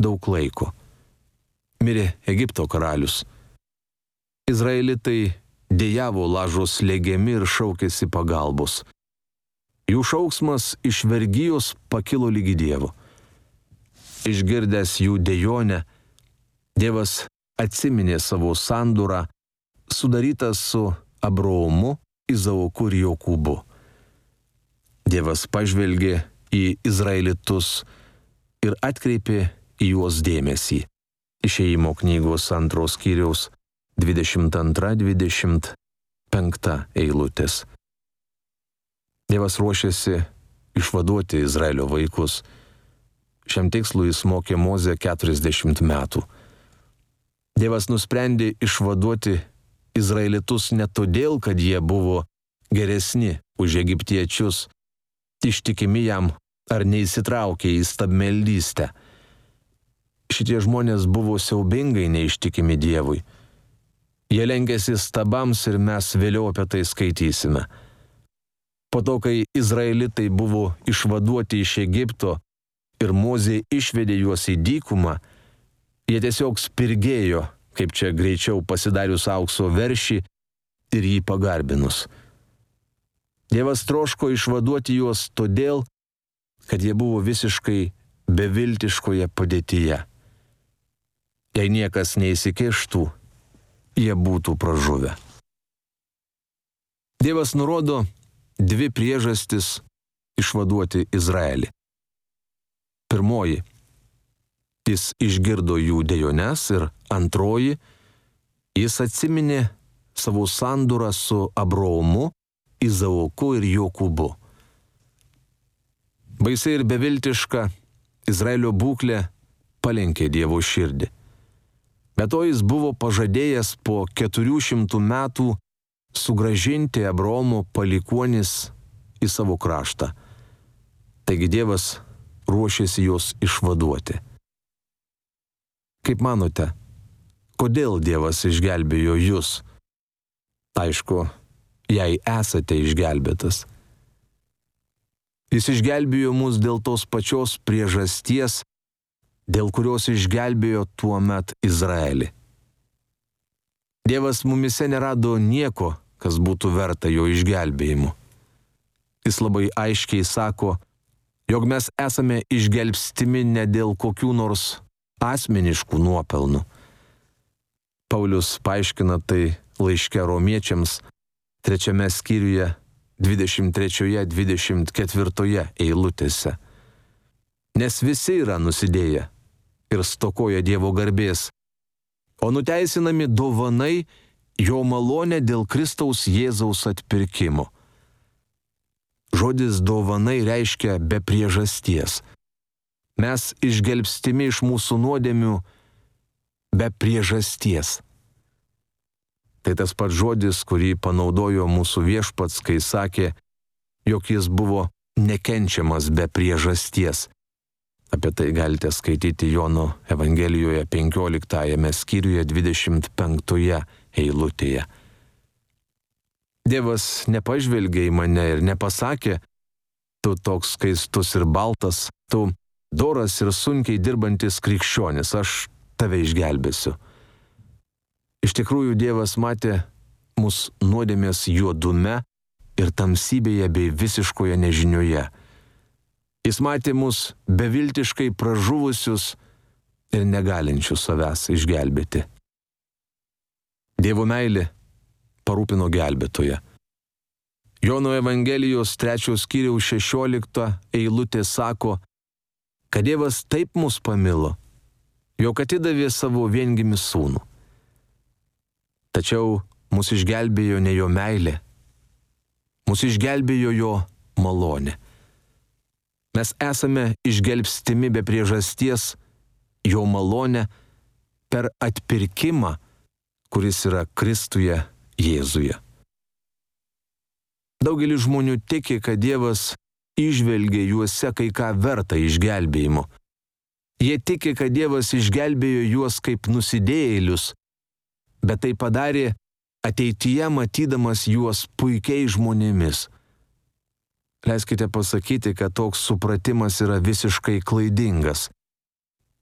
daug laiko. Mirė Egipto karalius. Izraelitai dejavo lažo slėgiami ir šaukėsi pagalbos. Jų šauksmas iš vergijos pakilo lygi Dievo. Išgirdęs jų dejonę, Dievas atsiminė savo sandorą, sudarytą su Abraomu, Izaoku ir Jokūbu. Dievas pažvelgė į Izraelitus ir atkreipė į juos dėmesį. Išėjimo knygos 2 skyriaus 22-25 eilutės. Dievas ruošėsi išvaduoti Izraelio vaikus. Šiam tikslui jis mokė Mozę 40 metų. Dievas nusprendė išvaduoti Izraelitus ne todėl, kad jie buvo geresni už egiptiečius, ištikimi jam ar neįsitraukė į stabmeldystę. Šitie žmonės buvo siaubingai neištikimi Dievui. Jie lenkėsi stabams ir mes vėliau apie tai skaitysime. Po to, kai Izraelitai buvo išvaduoti iš Egipto ir Mozė išvedė juos į dykumą, jie tiesiog spirgėjo, kaip čia greičiau pasidarius aukso veršį ir jį pagarbinus. Dievas troško išvaduoti juos todėl, kad jie buvo visiškai beviltiškoje padėtyje. Jei niekas neįsikištų, jie būtų pražuvę. Dievas nurodo 2 priežastis išvaduoti Izraelį. Pirmoji, jis išgirdo jų dejones ir antroji, jis atsiminė savo sandorą su Abraomu, Izaoku ir Jokūbu. Baisiai ir beviltiška Izraelio būklė palenkė Dievo širdį. Be to jis buvo pažadėjęs po 400 metų sugrąžinti Abraomo palikuonis į savo kraštą. Taigi Dievas ruošėsi juos išvaduoti. Kaip manote, kodėl Dievas išgelbėjo jus? Aišku, jei esate išgelbėtas. Jis išgelbėjo mus dėl tos pačios priežasties, dėl kurios išgelbėjo tuomet Izraelį. Dievas mumise nerado nieko, kas būtų verta jo išgelbėjimu. Jis labai aiškiai sako, jog mes esame išgelbstimi ne dėl kokių nors asmeniškų nuopelnų. Paulius paaiškina tai laiške Romiečiams 3 skyriuje 23-24 eilutėse. Nes visi yra nusidėję ir stokoja Dievo garbės, o nuteisinami dovanai jo malonė dėl Kristaus Jėzaus atpirkimo. Žodis dovanai reiškia be priežasties. Mes išgelbstimi iš mūsų nuodėmių be priežasties. Tai tas pats žodis, kurį panaudojo mūsų Viešpats, kai sakė, jog jis buvo nekenčiamas be priežasties. Apie tai galite skaityti Jono Evangelijoje 15 skyriuje 25 eilutėje. Dievas nepažvelgė į mane ir nepasakė, tu toks skaistus ir baltas, tu doras ir sunkiai dirbantis krikščionis, aš tave išgelbėsiu. Iš tikrųjų, Dievas matė mus nuodėmės juodume ir tamsybėje bei visiškoje nežinioje. Jis matė mus beviltiškai pražuvusius ir negalinčius savęs išgelbėti. Dievo meilė parūpino gelbėtoją. Jono Evangelijos 3 skyriaus 16 eilutė sako, kad Dievas taip mus pamilo, jog atidavė savo viengimį sūnų. Tačiau mus išgelbėjo ne jo meilė, mus išgelbėjo jo malonė. Mes esame išgelbstimi be priežasties jo malonę per atpirkimą, kuris yra Kristuje Jėzuje. Daugelis žmonių tiki, kad Dievas įžvelgia juose kai ką verta išgelbėjimo. Jie tiki, kad Dievas išgelbėjo juos kaip nusidėjėlius, bet tai padarė ateityje matydamas juos puikiai žmonėmis. Leiskite pasakyti, kad toks supratimas yra visiškai klaidingas.